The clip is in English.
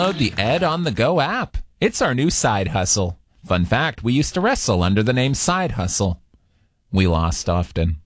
download the Ed on the Go app. It's our new side hustle. Fun fact, we used to wrestle under the name Side Hustle. We lost often.